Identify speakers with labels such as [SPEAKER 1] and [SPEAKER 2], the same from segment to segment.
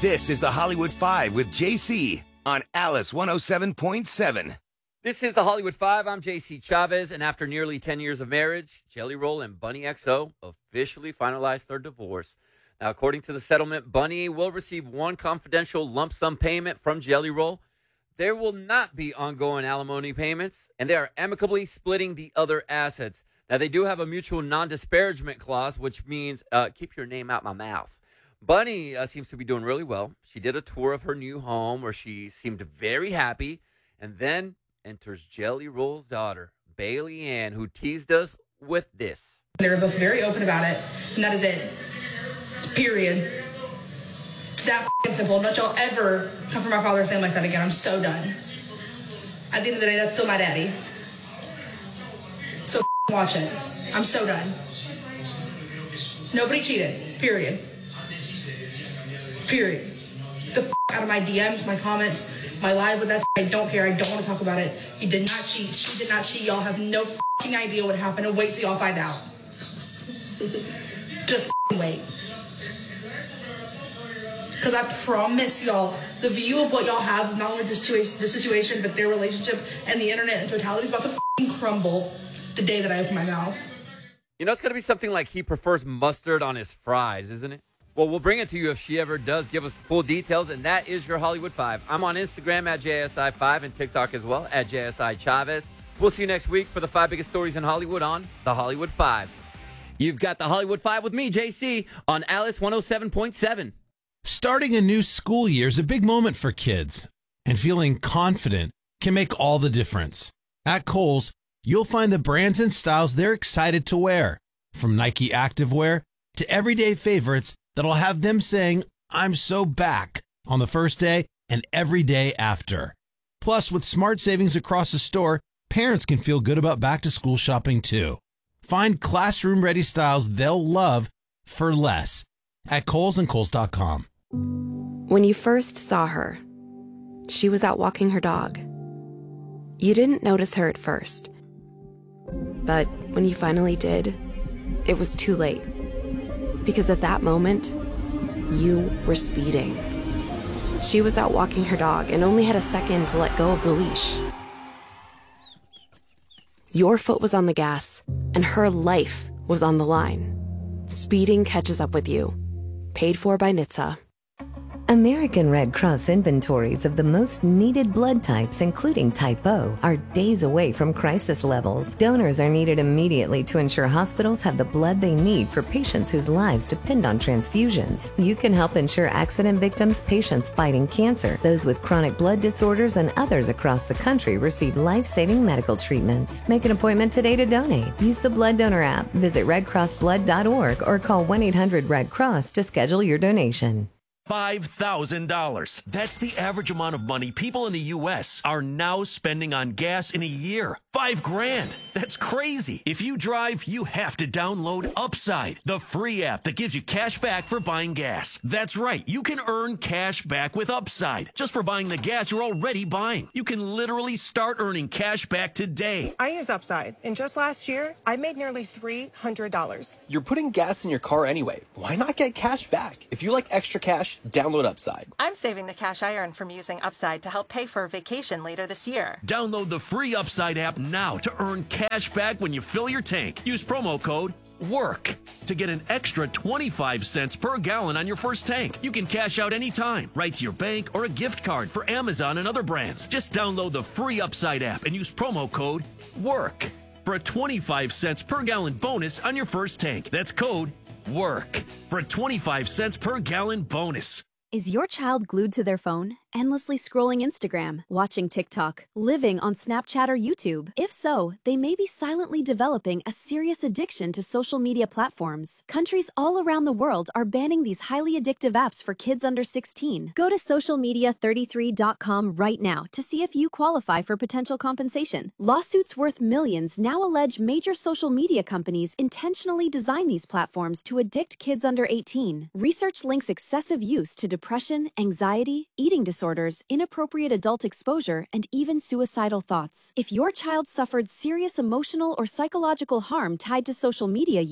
[SPEAKER 1] This is the Hollywood Five with JC on Alice 107.7.
[SPEAKER 2] This is the Hollywood Five. I'm JC Chavez, and after nearly 10 years of marriage, Jelly Roll and Bunny XO officially finalized their divorce. Now, according to the settlement, Bunny will receive one confidential lump sum payment from Jelly Roll. There will not be ongoing alimony payments, and they are amicably splitting the other assets. Now, they do have a mutual non-disparagement clause, which means keep your name out my mouth. Bunny seems to be doing really well. She did a tour of her new home where she seemed very happy. And then enters Jelly Roll's daughter, Bailey Ann, who teased us with this.
[SPEAKER 3] They were both very open about it, and that is it. Period. It's that f***ing simple. Don't y'all ever come for my father's name like that again. I'm so done. At the end of the day, that's still my daddy. So watch it. I'm so done. Nobody cheated. Period. Period. The out of my DMs, my comments, my live with that. I don't care. I don't want to talk about it. He did not cheat. She did not cheat. Y'all have no idea what happened, and wait till y'all find out. Just wait. Because I promise y'all, the view of what y'all have of not only the situation, but their relationship and the internet in totality is about to crumble the day that I open my mouth.
[SPEAKER 2] You know, it's going to be something like he prefers mustard on his fries, isn't it? Well, we'll bring it to you if she ever does give us the full details, and that is your Hollywood Five. I'm on Instagram at JSI5 and TikTok as well at JSI Chavez. We'll see you next week for the 5 biggest stories in Hollywood on the Hollywood Five. You've got the Hollywood Five with me, JC, on Alice 107.7.
[SPEAKER 4] Starting a new school year is a big moment for kids, and feeling confident can make all the difference. At Kohl's, you'll find the brands and styles they're excited to wear, from Nike activewear to everyday favorites that'll have them saying, "I'm so back" on the first day and every day after. Plus, with smart savings across the store, parents can feel good about back-to-school shopping too. Find classroom-ready styles they'll love for less at Kohl's and Kohl's.com.
[SPEAKER 5] When you first saw her, she was out walking her dog. You didn't notice her at first. But when you finally did, it was too late. Because at that moment, you were speeding. She was out walking her dog and only had a second to let go of the leash. Your foot was on the gas, and her life was on the line. Speeding catches up with you. Paid for by NHTSA.
[SPEAKER 6] American Red Cross inventories of the most needed blood types, including type O, are days away from crisis levels. Donors are needed immediately to ensure hospitals have the blood they need for patients whose lives depend on transfusions. You can help ensure accident victims, patients fighting cancer, those with chronic blood disorders, and others across the country receive life-saving medical treatments. Make an appointment today to donate. Use the Blood Donor app, visit redcrossblood.org, or call 1-800-RED-CROSS to schedule your donation.
[SPEAKER 7] $5,000. That's the average amount of money people in the U.S. are now spending on gas in a year. $5,000. That's crazy. If you drive, you have to download Upside, the free app that gives you cash back for buying gas. That's right. You can earn cash back with Upside just for buying the gas you're already buying. You can literally start earning cash back today.
[SPEAKER 8] I use Upside, and just last year, I made nearly $300.
[SPEAKER 9] You're putting gas in your car anyway. Why not get cash back? If you like extra cash, download Upside.
[SPEAKER 8] I'm saving the cash I earn from using Upside to help pay for a vacation later this year.
[SPEAKER 7] Download the free Upside app now to earn cash back when you fill your tank. Use promo code WORK to get an extra 25 cents per gallon on your first tank. You can cash out anytime, right to your bank or a gift card for Amazon and other brands. Just download the free Upside app and use promo code WORK for a 25 cents per gallon bonus on your first tank. That's code WORK for a 25 cents per gallon bonus.
[SPEAKER 10] Is your child glued to their phone, endlessly scrolling Instagram, watching TikTok, living on Snapchat or YouTube? If so, they may be silently developing a serious addiction to social media platforms. Countries all around the world are banning these highly addictive apps for kids under 16. Go to socialmedia33.com right now to see if you qualify for potential compensation. Lawsuits worth millions now allege major social media companies intentionally design these platforms to addict kids under 18. Research links excessive use to depression, anxiety, eating disorders, inappropriate adult exposure, and even suicidal thoughts. If your child suffered serious emotional or psychological harm tied to social media use,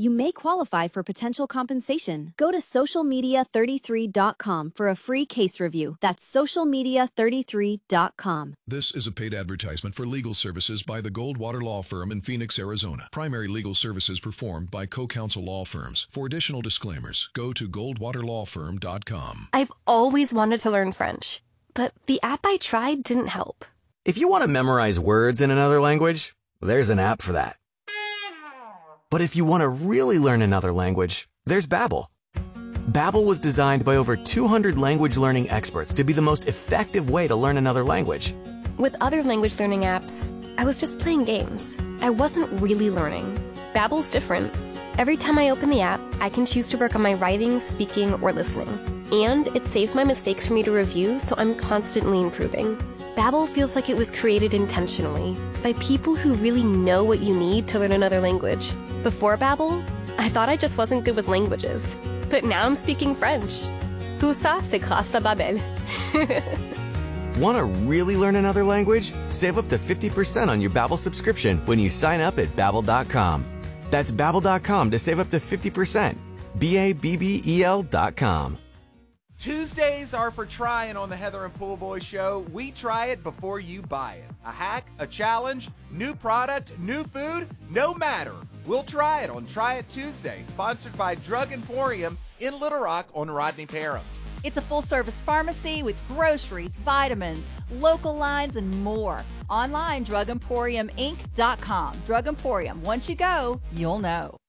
[SPEAKER 10] you may qualify for potential compensation. Go to socialmedia33.com for a free case review. That's socialmedia33.com.
[SPEAKER 11] This is a paid advertisement for legal services by the Goldwater Law Firm in Phoenix, Arizona. Primary legal services performed by co-counsel law firms. For additional disclaimers, go to goldwaterlawfirm.com.
[SPEAKER 12] I've always wanted to learn French, but the app I tried didn't help.
[SPEAKER 13] If you want to memorize words in another language, there's an app for that. But if you want to really learn another language, there's Babbel. Babbel was designed by over 200 language learning experts to be the most effective way to learn another language.
[SPEAKER 12] With other language learning apps, I was just playing games. I wasn't really learning. Babbel's different. Every time I open the app, I can choose to work on my writing, speaking, or listening. And it saves my mistakes for me to review, so I'm constantly improving. Babbel feels like it was created intentionally by people who really know what you need to learn another language. Before Babbel, I thought I just wasn't good with languages. But now I'm speaking French. Tout ça, c'est grâce à Babbel.
[SPEAKER 13] Want to really learn another language? Save up to 50% on your Babbel subscription when you sign up at Babbel.com. That's Babbel.com to save up to 50%. Babbel.com.
[SPEAKER 14] Tuesdays are for trying on the Heather and Pool Boy Show. We try it before you buy it. A hack, a challenge, new product, new food, no matter. We'll try it on Try It Tuesday, sponsored by Drug Emporium in Little Rock on Rodney Parham.
[SPEAKER 15] It's a full-service pharmacy with groceries, vitamins, local lines, and more. Online, drugemporiuminc.com. Drug Emporium. Once you go, you'll know.